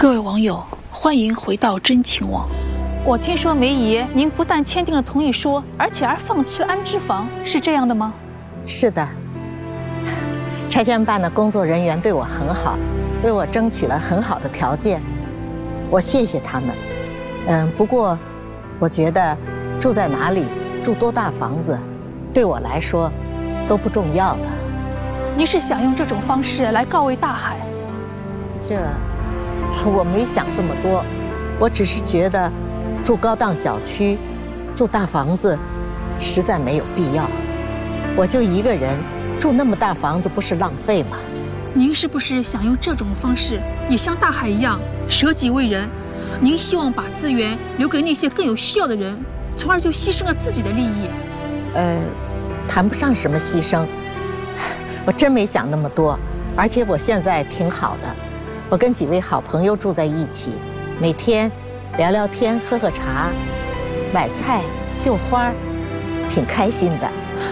各位网友，欢迎回到真情网。 我听说梅姨，您不但签订了同意书，而且还放弃了安置房，是这样的吗？ 是的，拆迁办的工作人员对我很好，为我争取了很好的条件，我谢谢他们。不过，我觉得住在哪里、住多大房子，对我来说都不重要的。 您是想用这种方式来告慰大海？ 这，我没想这么多，我只是觉得住高档小区、住大房子，实在没有必要。我就一个人住那么大房子，不是浪费吗？ 您是不是想用这种方式，也像大海一样舍己为人？您希望把资源留给那些更有需要的人，从而就牺牲了自己的利益？ 谈不上什么牺牲，我真没想那么多。而且我现在挺好的，我跟几位好朋友住在一起，每天聊聊天、喝喝茶、买菜、绣花，挺开心的。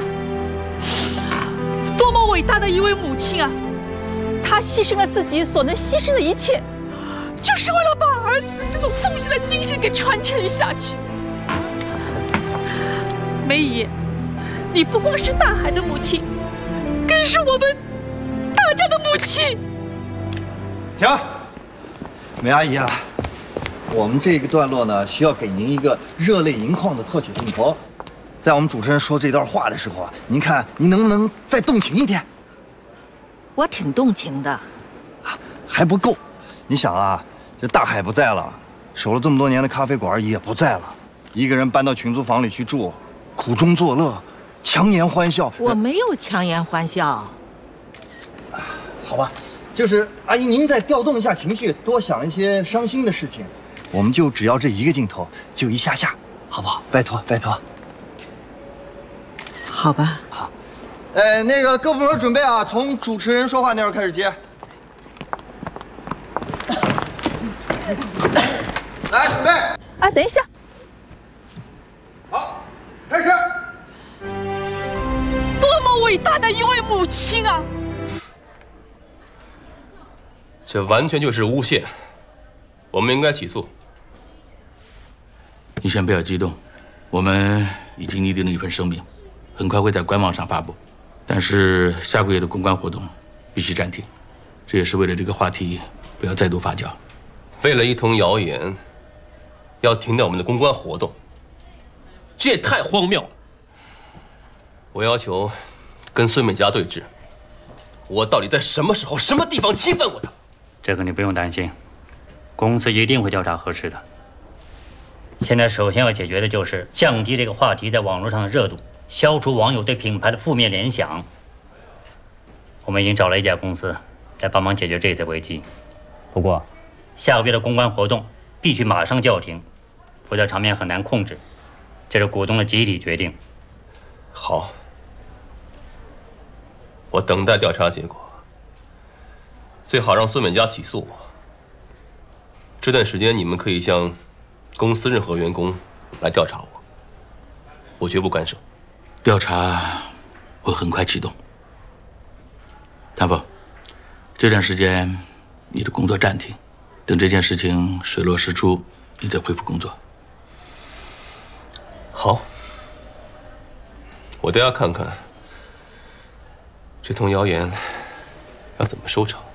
多么伟大的一位母亲啊！ 她牺牲了自己所能牺牲的一切， 就是为了把儿子这种奉献的精神给传承下去。梅姨，你不光是大海的母亲，更是我们大家的母亲。 停，梅阿姨啊，我们这个段落呢，需要给您一个热泪盈眶的特写镜头。在我们主持人说这段话的时候啊，您看您能不能再动情一点？ 我挺动情的， 还不够。你想啊，这大海不在了，守了这么多年的咖啡馆也不在了，一个人搬到群租房里去住，苦中作乐，强颜欢笑。 我没有强颜欢笑。 好吧，就是阿姨您再调动一下情绪，多想一些伤心的事情。我们就只要这一个镜头，就一下下，好不好？拜托拜托。 好吧。 好。那个各部门准备啊，从主持人说话那会儿开始接。来，准备。 啊，等一下。 好，开始。 多么伟大的一位母亲啊！ 这完全就是诬陷，我们应该起诉。 你先不要激动，我们已经拟定了一份声明，很快会在官网上发布。但是下个月的公关活动必须暂停，这也是为了这个话题不要再度发酵。 为了一通谣言，要停掉我们的公关活动，这也太荒谬了。我要求跟孙美嘉对质，我到底在什么时候、什么地方侵犯过她？ 这个你不用担心，公司一定会调查核实的。现在首先要解决的就是降低这个话题在网络上的热度，消除网友对品牌的负面联想。我们已经找了一家公司来帮忙解决这次危机，不过下个月的公关活动必须马上叫停，否则场面很难控制。这是股东的集体决定。 好，我等待调查结果，最好让孙美嘉起诉我。这段时间你们可以向公司任何员工来调查我，我绝不干涉。 调查会很快启动。谭峰，这段时间你的工作暂停，等这件事情水落石出，你再恢复工作。 好，我倒要看看这通谣言要怎么收场。